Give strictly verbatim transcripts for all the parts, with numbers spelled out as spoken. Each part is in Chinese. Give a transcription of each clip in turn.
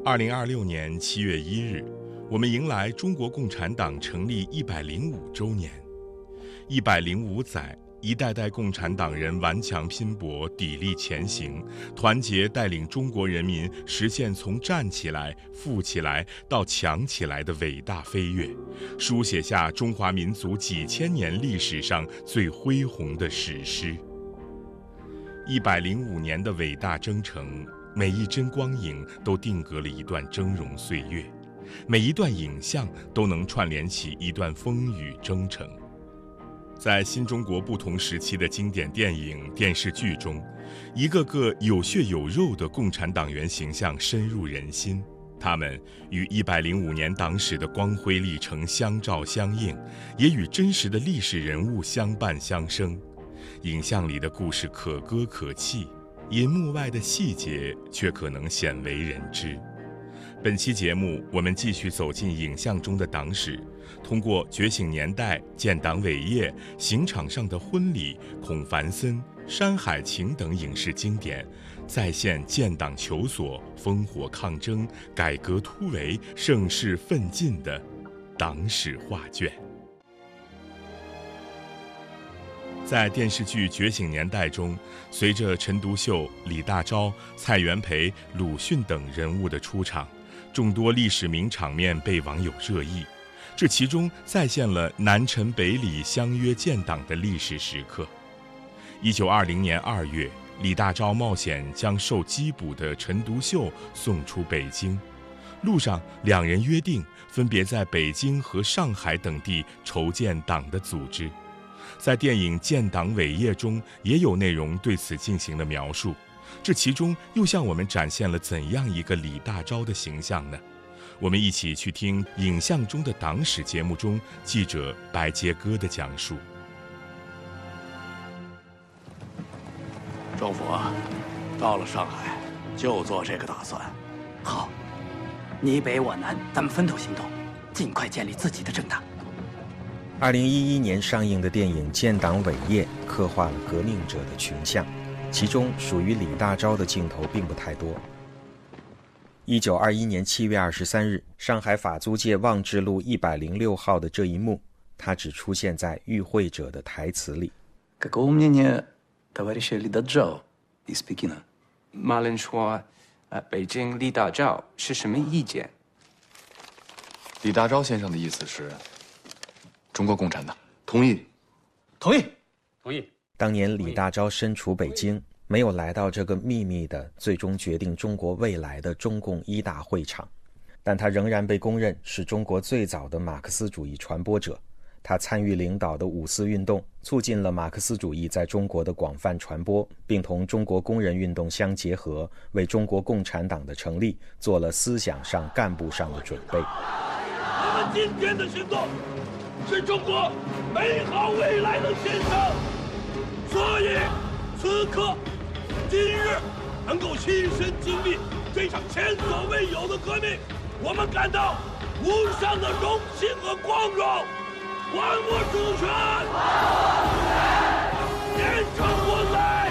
二零二六年七月一日，我们迎来中国共产党成立一百零五周年。一百零五载，一代代共产党人顽强拼搏，砥砺前行，团结带领中国人民实现从站起来、富起来到强起来的伟大飞跃，书写下中华民族几千年历史上最恢宏的史诗。一百零五年的伟大征程，每一帧光影都定格了一段峥嵘岁月，每一段影像都能串联起一段风雨征程。在新中国不同时期的经典电影、电视剧中，一个个有血有肉的共产党员形象深入人心，他们与一百零五年党史的光辉历程相照相映，也与真实的历史人物相伴相生。影像里的故事可歌可泣，银幕外的细节却可能鲜为人知。本期节目，我们继续走进影像中的党史，通过《觉醒年代》、建党伟业、刑场上的婚礼、孔繁森、山海情等影视经典，再现建党求索、烽火抗争、改革突围、盛世奋进的党史画卷。在电视剧《觉醒年代》中，随着陈独秀、李大钊、蔡元培、鲁迅等人物的出场，众多历史名场面被网友热议。这其中再现了南陈北李相约建党的历史时刻。一九二零年二月，李大钊冒险将受缉捕的陈独秀送出北京，路上两人约定分别在北京和上海等地筹建党的组织。在电影《建党伟业》中也有内容对此进行了描述，这其中又向我们展现了怎样一个李大钊的形象呢？我们一起去听影像中的党史节目中记者白杰哥的讲述。 政府啊，到了上海就做这个打算。 好，你北我南，咱们分头行动，尽快建立自己的政党。 二零一一年上映的电影《建党伟业》刻画了革命者的群像，其中属于李大钊的镜头并不太多。一九二一年七月二十三日，上海法租界望志路一百零六号的这一幕，它只出现在与会者的台词里。 Какого мнения товарища Ли Даджао из Пекина? Малин说，呃，北京李大钊是什么意见？ 李大钊先生的意思是，中国共产党同意， 同意， 同意。 当年李大钊身处北京，没有来到这个秘密的、最终决定中国未来的中共一大会场，但他仍然被公认是中国最早的马克思主义传播者。他参与领导的五四运动，促进了马克思主义在中国的广泛传播，并同中国工人运动相结合，为中国共产党的成立做了思想上、干部上的准备。 我们今天的行动是中国美好未来的献上，所以此刻今日能够亲身经历这场前所未有的革命，我们感到无上的荣幸和光荣。还我主权！延长国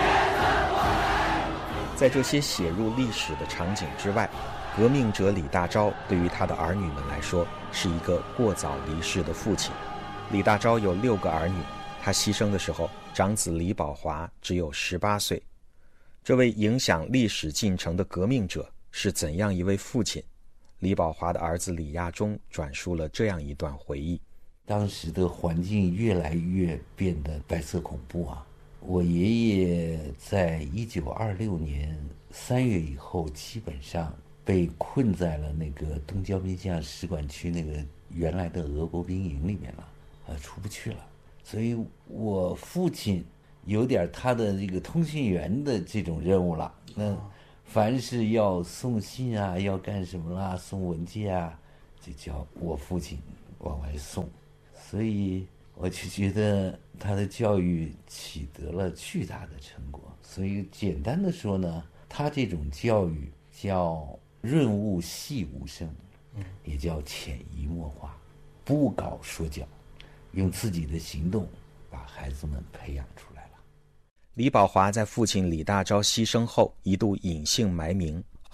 簪！ 在这些写入历史的场景之外，革命者李大钊对于他的儿女们来说是一个过早离世的父亲。李大钊有六个儿女，他牺牲的时候，长子李宝华只有十八岁。这位影响历史进程的革命者是怎样一位父亲？李宝华的儿子李亚中转述了这样一段回忆。 当时的环境越来越变得白色恐怖啊！我爷爷在一九二六年三月以后，基本上被困在了那个东交民巷使馆区那个原来的俄国兵营里面了，啊，出不去了。所以我父亲有点他的这个通讯员的这种任务了。那凡是要送信啊，要干什么啦，送文件啊，就叫我父亲往外送。所以我就觉得他的教育取得了巨大的成果。所以简单的说呢，他这种教育叫润物细无声，也叫潜移默化，不搞说教，用自己的行动把孩子们培养出来了。 李宝华在父亲李大钊牺牲后一度隐姓埋名，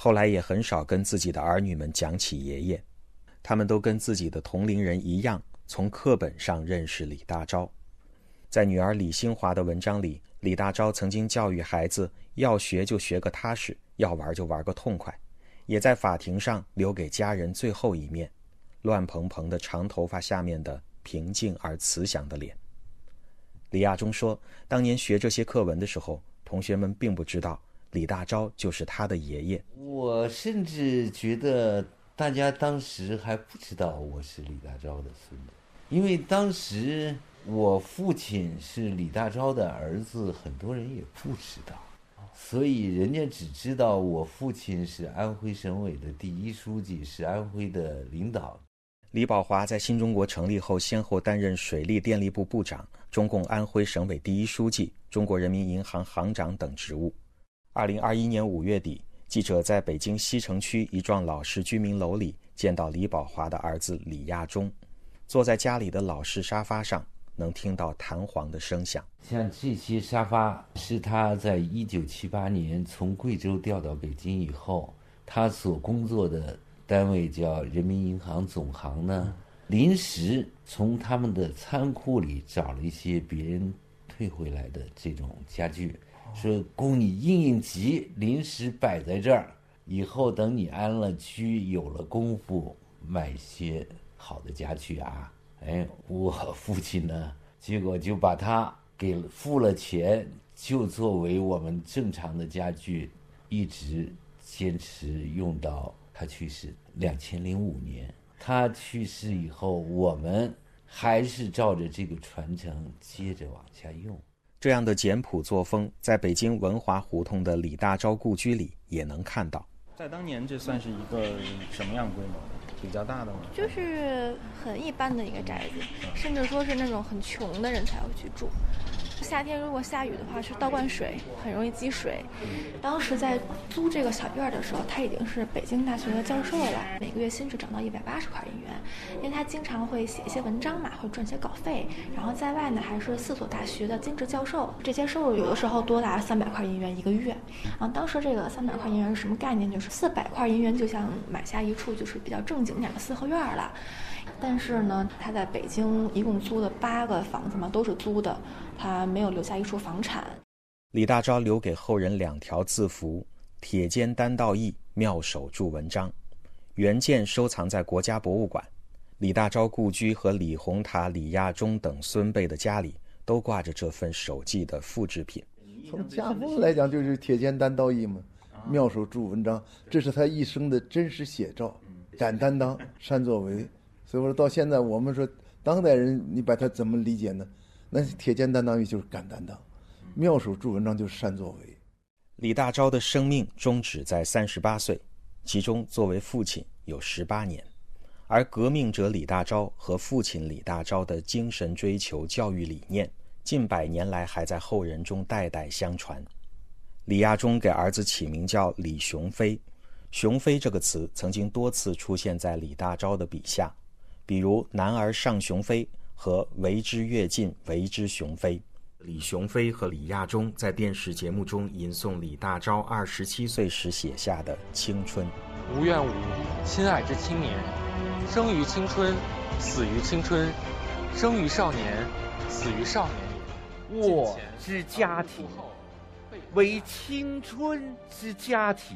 后来也很少跟自己的儿女们讲起爷爷，他们都跟自己的同龄人一样，从课本上认识李大钊。在女儿李新华的文章里，李大钊曾经教育孩子要学就学个踏实，要玩就玩个痛快，也在法庭上留给家人最后一面，乱蓬蓬的长头发下面的平静而慈祥的脸。李亚中说，当年学这些课文的时候，同学们并不知道李大钊就是他的爷爷。 我甚至觉得大家当时还不知道我是李大钊的孙子，因为当时我父亲是李大钊的儿子，很多人也不知道，所以人家只知道我父亲是安徽省委的第一书记，是安徽的领导。 李宝华在新中国成立后，先后担任水利电力部部长、中共安徽省委第一书记、中国人民银行行长等职务。二零二一年五月底，记者在北京西城区一幢老式居民楼里见到李宝华的儿子李亚中，坐在家里的老式沙发上，能听到弹簧的声响。 像这些沙发是他在一九七八年从贵州调到北京以后，他所工作的单位叫人民银行总行呢，临时从他们的仓库里找了一些别人退回来的这种家具，说供你应应急，临时摆在这儿，以后等你安了居，有了功夫，买些好的家具啊。哎，我父亲呢，结果就把他给付了钱，就作为我们正常的家具，一直坚持用到他去世两千零五年。他去世以后，我们还是照着这个传承接着往下用。 这样的简朴作风，在北京文华胡同的李大钊故居里也能看到。 在当年，这算是一个什么样规模？比较大的吗？ 就是很一般的一个宅子，甚至说是那种很穷的人才会去住。夏天如果下雨的话，是倒灌水，很容易积水。当时在租这个小院的时候，他已经是北京大学的教授了，每个月薪水涨到一百八十块银元，因为他经常会写一些文章嘛，会赚些稿费。然后在外呢，还是四所大学的兼职教授，这些收入有的时候多达三百块银元一个月。然后当时这个三百块银元是什么概念？就是四百块银元就像买下一处就是比较正经点的四合院了。但是呢，他在北京一共租的八个房子嘛，都是租的，他没有留下一处房产。 李大钊留给后人两条字符：铁肩担道义，妙手著文章。原件收藏在国家博物馆。李大钊故居和李洪塔、李亚中等孙辈的家里都挂着这份手记的复制品。 从家风来讲，就是铁肩担道义嘛，妙手著文章，这是他一生的真实写照。敢担当，善作为。所以说到现在，我们说当代人，你把它怎么理解呢？那铁肩担当义就是敢担当，妙手著文章就是善作为。 李大钊的生命终止在三十八岁，其中作为父亲有十八年，而革命者李大钊和父亲李大钊的精神追求、教育理念，近百年来还在后人中代代相传。李亚中给儿子起名叫李雄飞，雄飞这个词曾经多次出现在李大钊的笔下，比如男儿上雄飞和为之跃进，为之雄飞。李雄飞和李亚中在电视节目中吟诵李大钊二十七岁时写下的《青春》。 无怨无，亲爱之青年，生于青春，死于青春，生于少年，死于少年。 我之家庭，为青春之家庭；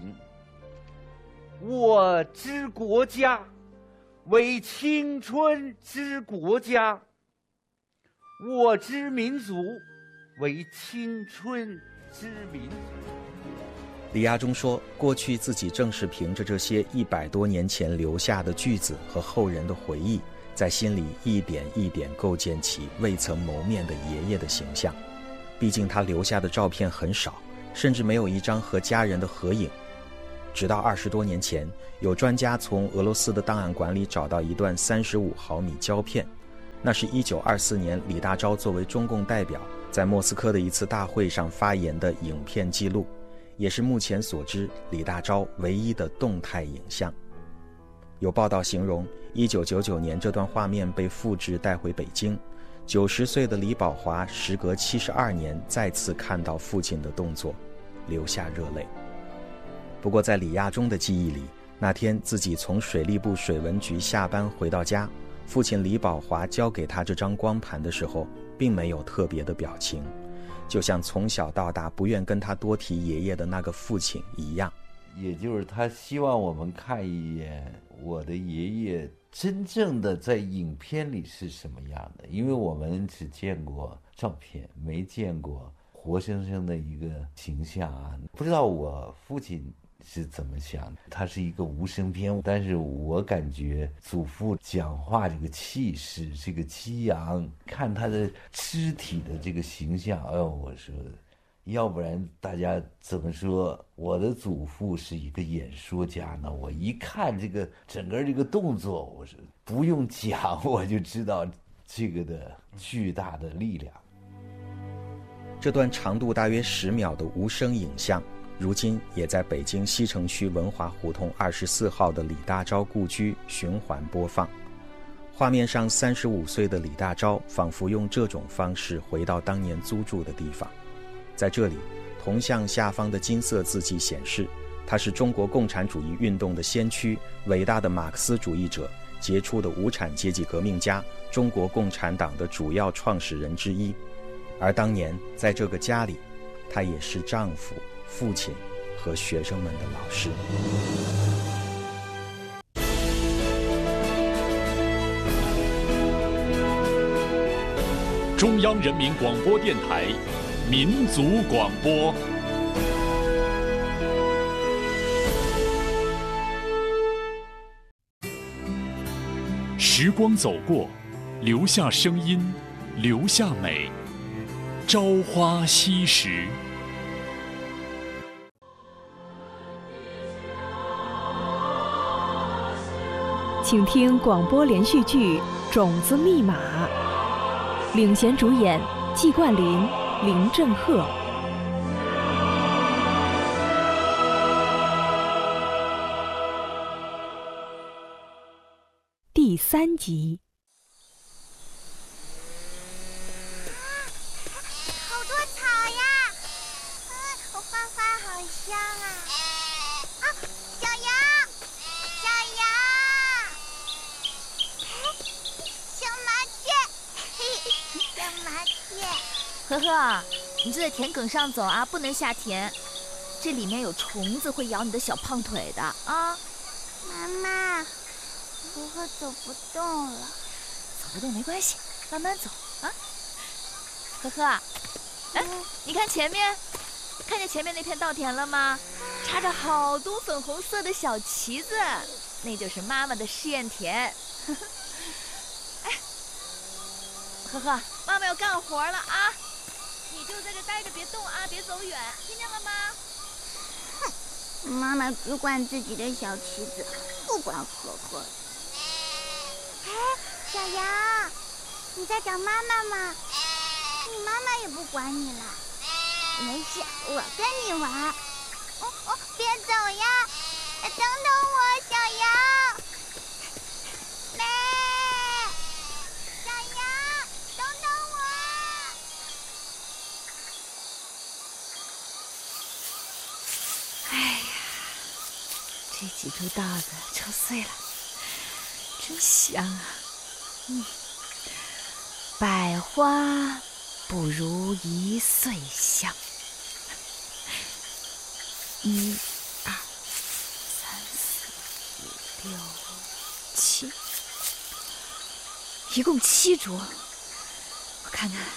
我之国家，为青春之国家；我之民族，为青春之民族。 李亚中说，过去自己正是凭着这些一百多年前留下的句子和后人的回忆，在心里一点一点构建起未曾谋面的爷爷的形象。毕竟他留下的照片很少，甚至没有一张和家人的合影。直到二十多年前，有专家从俄罗斯的档案馆里找到一段三十五毫米胶片，那是一九二四年李大钊作为中共代表在莫斯科的一次大会上发言的影片记录，也是目前所知李大钊唯一的动态影像。有报道形容一九九九年这段画面被复制带回北京，九十岁的李宝华时隔七十二年再次看到父亲的动作，流下热泪。 不过在李亚中的记忆里，那天自己从水利部水文局下班回到家，父亲李宝华交给他这张光盘的时候，并没有特别的表情，就像从小到大不愿跟他多提爷爷的那个父亲一样。 也就是他希望我们看一眼我的爷爷真正的在影片里是什么样的，因为我们只见过照片，没见过活生生的一个形象啊。不知道我父亲是怎么想的，他是一个无声片，但是我感觉祖父讲话这个气势，这个激昂，看他的肢体的这个形象，哎呦，我说要不然大家怎么说我的祖父是一个演说家呢？我一看这个整个这个动作，我说不用讲我就知道这个的巨大的力量。 这段长度大约十秒的无声影像，如今也在北京西城区文华胡同二十四号的李大钊故居循环播放。画面上三十五岁的李大钊仿佛用这种方式回到当年租住的地方。在这里，铜像下方的金色字迹显示，他是中国共产主义运动的先驱，伟大的马克思主义者，杰出的无产阶级革命家，中国共产党的主要创始人之一。而当年在这个家里，他也是丈夫、父亲和学生们的老师。 中央人民广播电台民族广播。时光走过，留下声音，留下美。朝花夕拾。 请听广播连续剧《种子密码》，领衔主演季冠霖、林正赫。第三集。 好多草呀！啊，花花好香啊！啊，小羊，小羊，小麻雀，小麻雀。 呵呵，你就在田埂上走啊，不能下田，这里面有虫子会咬你的小胖腿的啊。 妈妈，呵呵走不动了。 走不动没关系，慢慢走啊。呵呵，哎，你看前面，看见前面那片稻田了吗？插着好多粉红色的小旗子，那就是妈妈的试验田。呵呵，哎，呵呵，妈妈要干活了啊！你就在这待着，别动啊，别走远，听见了吗？ 哼，妈妈只管自己的小旗子，不管呵呵。哎，小羊，你在找妈妈吗？你妈妈也不管你了。没事，我跟你玩。哦哦，别走呀！等等我，小羊。妹，小羊，等等我。 哎呀，这几颗稻子敲碎了，真香啊！嗯，百花不如一岁香。一、二、三、四、五、六、七，一共七株。我看看，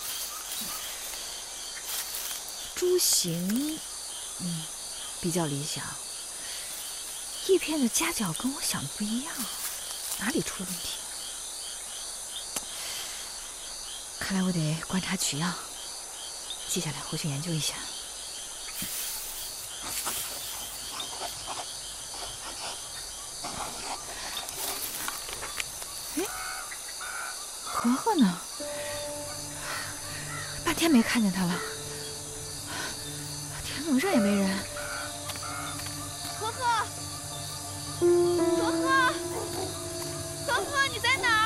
株形，嗯，比较理想。叶片的夹角跟我想的不一样，哪里出了问题？看来我得观察取样，记下来回去研究一下。哎，和和呢？半天没看见他了，田埂上也没人。和和，和和，和和，你在哪儿？